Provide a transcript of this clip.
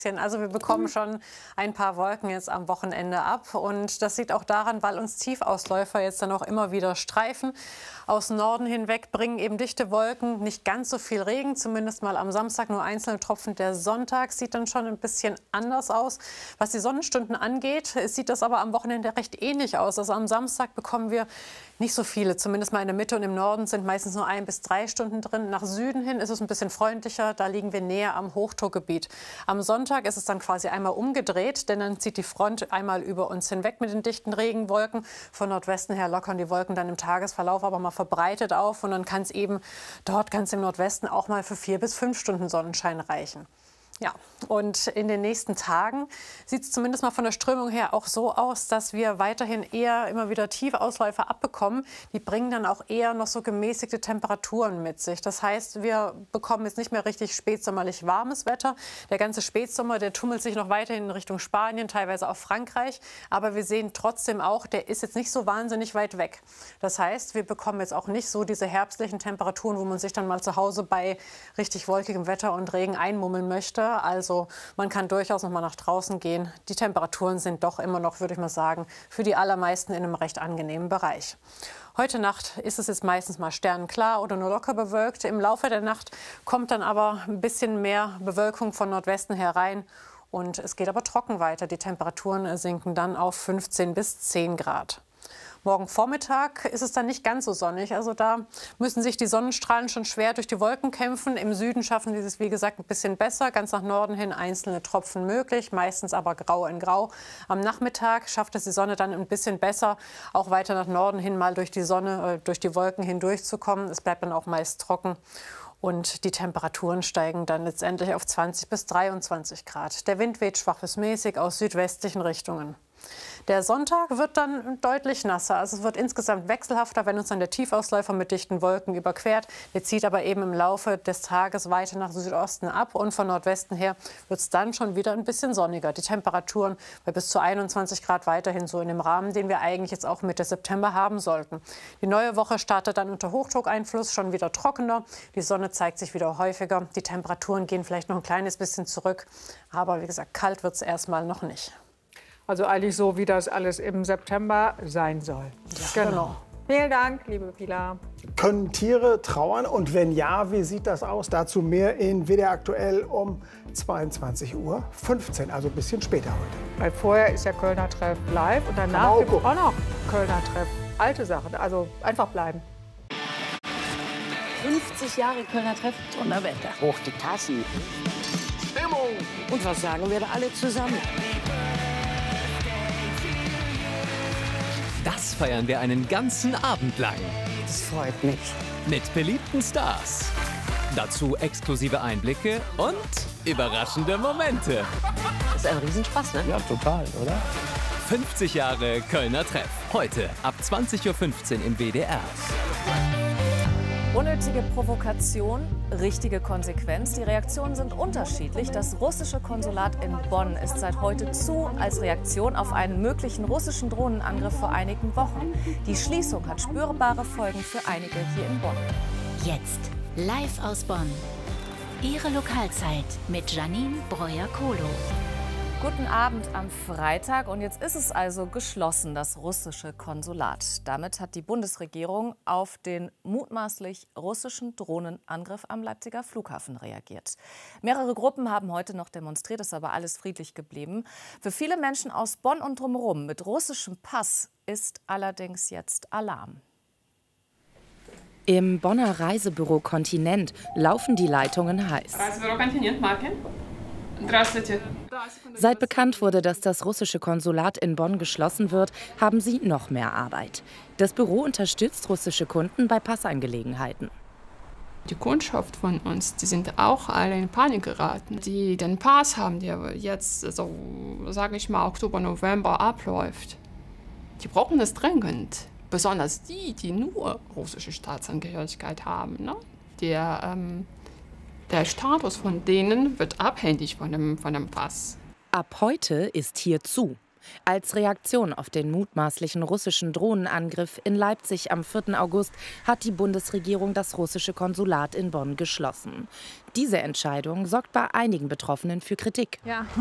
Also wir bekommen schon ein paar Wolken jetzt am Wochenende ab und das liegt auch daran, weil uns Tiefausläufer jetzt dann auch immer wieder streifen. Aus Norden hinweg bringen eben dichte Wolken nicht ganz so viel Regen, zumindest mal am Samstag nur einzelne Tropfen. Der Sonntag sieht dann schon ein bisschen anders aus. Was die Sonnenstunden angeht, sieht das aber am Wochenende recht ähnlich aus. Also am Samstag bekommen wir nicht so viele, zumindest mal in der Mitte und im Norden sind meistens nur 1 bis 3 Stunden drin. Nach Süden hin ist es ein bisschen freundlicher, da liegen wir näher am Hochdruckgebiet. Am Sonntag ist es dann quasi einmal umgedreht, denn dann zieht die Front einmal über uns hinweg mit den dichten Regenwolken. Von Nordwesten her lockern die Wolken dann im Tagesverlauf aber mal verbreitet auf und dann kann es eben dort ganz im Nordwesten auch mal für 4 bis 5 Stunden Sonnenschein reichen. Ja, und in den nächsten Tagen sieht es zumindest mal von der Strömung her auch so aus, dass wir weiterhin eher immer wieder Tiefausläufer abbekommen. Die bringen dann auch eher noch so gemäßigte Temperaturen mit sich. Das heißt, wir bekommen jetzt nicht mehr richtig spätsommerlich warmes Wetter. Der ganze Spätsommer, der tummelt sich noch weiterhin in Richtung Spanien, teilweise auch Frankreich. Aber wir sehen trotzdem auch, der ist jetzt nicht so wahnsinnig weit weg. Das heißt, wir bekommen jetzt auch nicht so diese herbstlichen Temperaturen, wo man sich dann mal zu Hause bei richtig wolkigem Wetter und Regen einmummeln möchte. Also man kann durchaus noch mal nach draußen gehen. Die Temperaturen sind doch immer noch, würde ich mal sagen, für die allermeisten in einem recht angenehmen Bereich. Heute Nacht ist es jetzt meistens mal sternenklar oder nur locker bewölkt. Im Laufe der Nacht kommt dann aber ein bisschen mehr Bewölkung von Nordwesten herein. Und es geht aber trocken weiter. Die Temperaturen sinken dann auf 15 bis 10 Grad. Morgen Vormittag ist es dann nicht ganz so sonnig. Also da müssen sich die Sonnenstrahlen schon schwer durch die Wolken kämpfen. Im Süden schaffen die es, wie gesagt, ein bisschen besser. Ganz nach Norden hin einzelne Tropfen möglich, meistens aber grau in grau. Am Nachmittag schafft es die Sonne dann ein bisschen besser, auch weiter nach Norden hin mal durch die Sonne, durch die Wolken hindurchzukommen. Es bleibt dann auch meist trocken. Und die Temperaturen steigen dann letztendlich auf 20 bis 23 Grad. Der Wind weht schwach bis mäßig aus südwestlichen Richtungen. Der Sonntag wird dann deutlich nasser. Also es wird insgesamt wechselhafter, wenn uns dann der Tiefausläufer mit dichten Wolken überquert. Der zieht aber eben im Laufe des Tages weiter nach Südosten ab. Und von Nordwesten her wird es dann schon wieder ein bisschen sonniger. Die Temperaturen bei bis zu 21 Grad weiterhin so in dem Rahmen, den wir eigentlich jetzt auch Mitte September haben sollten. Die neue Woche startet dann unter Hochdruckeinfluss schon wieder trockener. Die Sonne zeigt sich wieder häufiger. Die Temperaturen gehen vielleicht noch ein kleines bisschen zurück. Aber wie gesagt, kalt wird es erstmal noch nicht. Also eigentlich so, wie das alles im September sein soll. Ja, genau. Vielen Dank, liebe Pilar. Können Tiere trauern? Und wenn ja, wie sieht das aus? Dazu mehr in WDR aktuell um 22:15 Uhr, also ein bisschen später heute. Weil vorher ist ja Kölner Treff live und danach gibt es auch noch Kölner Treff. Alte Sachen, also einfach bleiben. 50 Jahre Kölner Treff, Donnerwetter. Hoch die Tassen. Stimmung! Und was sagen wir da alle zusammen? Das feiern wir einen ganzen Abend lang. Das freut mich. Mit beliebten Stars. Dazu exklusive Einblicke und überraschende Momente. Das ist ein Riesenspaß, ne? Ja, total, oder? 50 Jahre Kölner Treff. Heute ab 20:15 Uhr im WDR. Unnötige Provokation, richtige Konsequenz. Die Reaktionen sind unterschiedlich. Das russische Konsulat in Bonn ist seit heute zu als Reaktion auf einen möglichen russischen Drohnenangriff vor einigen Wochen. Die Schließung hat spürbare Folgen für einige hier in Bonn. Jetzt live aus Bonn. Ihre Lokalzeit mit Janine Breuer-Kohlo. Guten Abend am Freitag und jetzt ist es also geschlossen, das russische Konsulat. Damit hat die Bundesregierung auf den mutmaßlich russischen Drohnenangriff am Leipziger Flughafen reagiert. Mehrere Gruppen haben heute noch demonstriert, ist aber alles friedlich geblieben. Für viele Menschen aus Bonn und drumherum mit russischem Pass ist allerdings jetzt Alarm. Im Bonner Reisebüro Kontinent laufen die Leitungen heiß. Reisebüro Kontinent, Marken. Seit bekannt wurde, dass das russische Konsulat in Bonn geschlossen wird, haben sie noch mehr Arbeit. Das Büro unterstützt russische Kunden bei Passangelegenheiten. Die Kundschaft von uns, die sind auch alle in Panik geraten. Die den Pass haben, der jetzt, so sage ich mal, Oktober, November abläuft. Die brauchen es dringend. Besonders die, die nur russische Staatsangehörigkeit haben. Ne? Der Status von denen wird abhängig von dem Pass. Ab heute ist hier zu. Als Reaktion auf den mutmaßlichen russischen Drohnenangriff in Leipzig am 4. August hat die Bundesregierung das russische Konsulat in Bonn geschlossen. Diese Entscheidung sorgt bei einigen Betroffenen für Kritik. Ja,